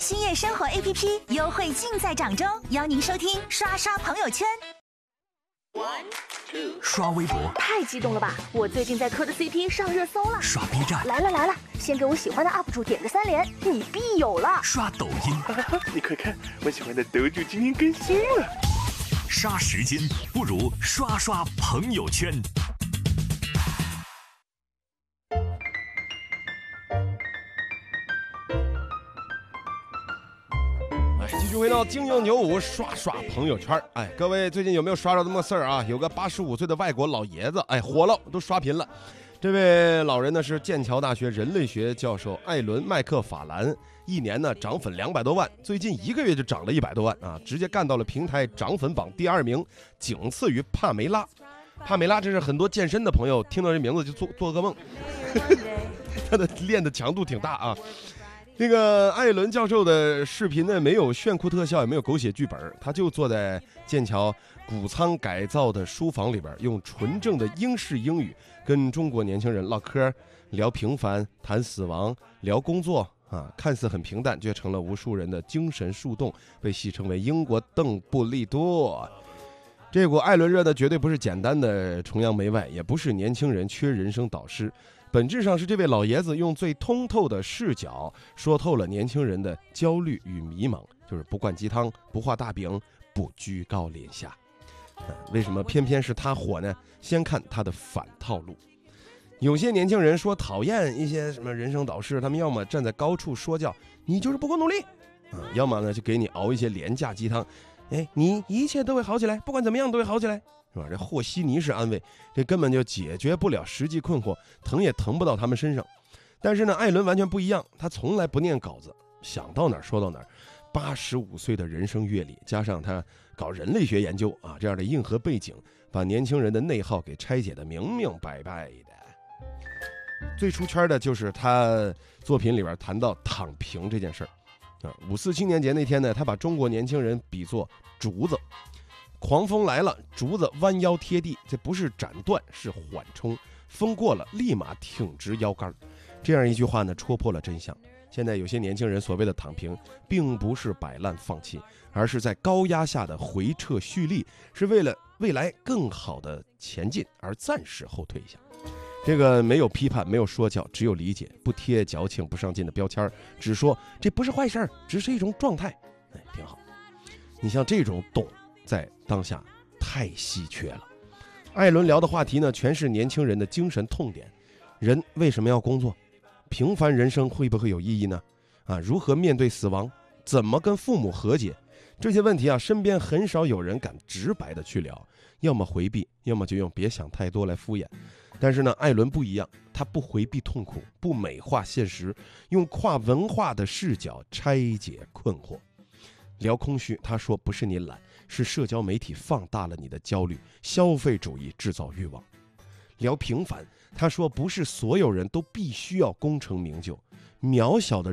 新叶生活 APP 优惠尽在掌中，邀您收听刷刷朋友圈。 刷微博太激动了吧！我最近在磕的 CP 上热搜了。 刷 B 站来了，先给我喜欢的 UP 主点个3连，你必有了。 刷抖音你快看，我喜欢的抖主今天更新了。 刷时间不如刷刷朋友圈。 继续回到精英牛五刷刷朋友圈。各位最近有没有刷到这么个事儿啊？有个85岁的外国老爷子，火了，都刷屏了。这位老人呢是剑桥大学人类学教授艾伦·麦克法兰，一年呢涨粉200多万，最近1个月就涨了100多万啊，直接干到了平台涨粉榜第2名，仅次于帕梅拉。帕梅拉这是很多健身的朋友听到这名字就做个梦，他的练的强度挺大啊。这个艾伦教授的视频呢，没有炫酷特效，也没有狗血剧本，他就坐在剑桥谷仓改造的书房里边，用纯正的英式英语跟中国年轻人唠嗑，聊平凡，谈死亡，聊工作啊，看似很平淡，却成了无数人的精神树洞，被戏称为英国邓布利多。这股艾伦热的绝对不是简单的崇洋媚外，也不是年轻人缺人生导师，本质上是这位老爷子用最通透的视角说透了年轻人的焦虑与迷茫，就是不灌鸡汤，不画大饼，不居高临下。为什么偏偏是他火呢？先看他的反套路。有些年轻人说讨厌一些什么人生导师，他们要么站在高处说教，你就是不够努力要么呢就给你熬一些廉价鸡汤，你一切都会好起来，不管怎么样都会好起来，是吧？这和稀泥式安慰，这根本就解决不了实际困惑，疼也疼不到他们身上。但是呢，艾伦完全不一样，他从来不念稿子，想到哪儿说到哪儿。85岁的人生阅历，加上他搞人类学研究啊，这样的硬核背景，把年轻人的内耗给拆解的明明白白的。最出圈的就是他作品里边谈到躺平这件事儿。5·4青年节那天呢，他把中国年轻人比作竹子，狂风来了，竹子弯腰贴地，这不是斩断，是缓冲，风过了立马挺直腰杆。这样一句话呢，戳破了真相。现在有些年轻人所谓的躺平，并不是摆烂放弃，而是在高压下的回撤蓄力，是为了未来更好的前进而暂时后退一下。这个没有批判，没有说教，只有理解，不贴矫情不上进的标签，只说这不是坏事，只是一种状态，挺好。你像这种懂，在当下太稀缺了。艾伦聊的话题呢，全是年轻人的精神痛点。人为什么要工作？平凡人生会不会有意义呢？如何面对死亡？怎么跟父母和解？这些问题身边很少有人敢直白的去聊，要么回避，要么就用别想太多来敷衍。但是呢，艾伦不一样，他不回避痛苦，不美化现实，用跨文化的视角拆解困惑。聊空虚，他说不是你懒，是社交媒体放大了你的焦虑，消费主义制造欲望。聊平凡，他说不是所有人都必须要功成名就，渺小的